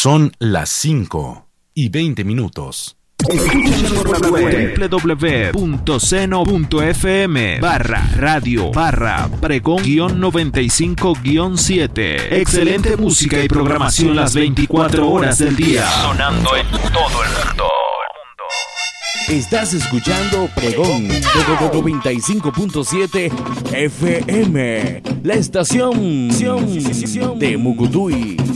Son las 5:20. Escúchanos por la web www.seno.fm/radio/pregón-95-7. Excelente música y programación las 24 horas del día. Sonando en todo el mundo. Estás escuchando Pregón 95.7 FM, la estación de Mucutuy.